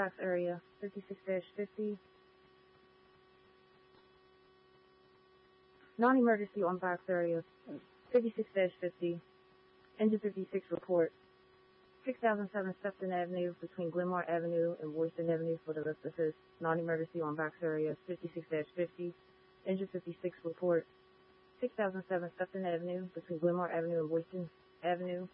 Fax area 56-50. Non-emergency on fax area 56-50. Engine 56 report. 6007 Stepton Avenue between Glenmar Avenue and Royston Avenue for the rest of this. Non-emergency on fax area 56-50. Engine 56 report. 6007 Stepton Avenue between Glenmar Avenue and Royston Avenue